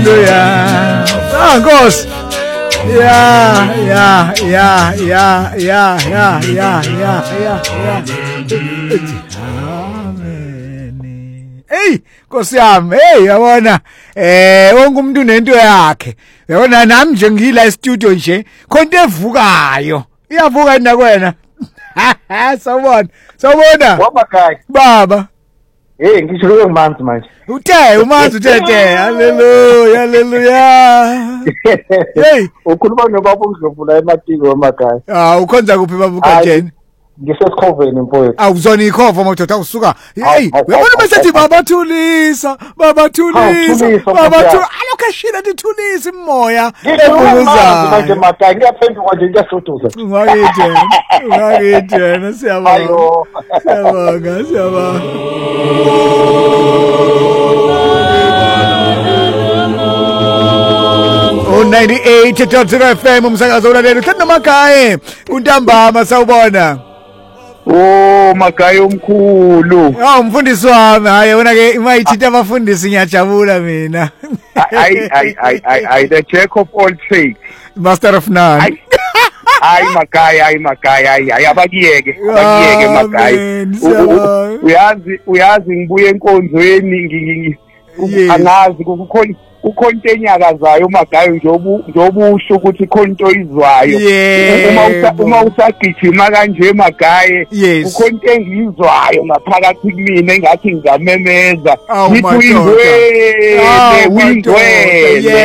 hallelujah. Nkosi. Yeah. Amen. Hey, Nkosi yami, hey yabona wonke umuntu unento yakhe. Yabona nami nje ngila e-studio nje, khona evukayo. Iyavuka nakwena. Sawubona. Wamakhaya. Baba. Hey, ngisho lo ngimanzi manje. Umanzi uthe. Hallelujah. Hey, ukhuluma nobaba uNdlovu la eMatiko wamakhaya. Ukhonza kuphi baba uKajeni? Ngisesikhoveni mfowethu. Awuzona ikhova madoda usuka. Hey, uyabona besethi babathulisa. Alokashila lithulisa imoya. Ngizokuza manje makhaya ngiyaphenduka nje ngiyasuduza. Ngakithe siyabonga. Siyabonga. 98.0 FM umsakazo ulalelo hlala namakhaya kuntambama sawubona. Makhaya omkhulu. Umfundisi wami hayi wena ke mayithinta abafundisi ngiyajabula mina. I the jack of all trades, master of none. Makhaya abakiyeke Makhaya. Uyazi ngibuye enkonzweni angazi ukhonto enyakazayo Makhaya njoba usho ukuthi ikhonto izwayo uma usagijima kanje Makhaya ukhonto engizwayo ngaphakathi kumina engathi ngamemeza ngithi uyingwele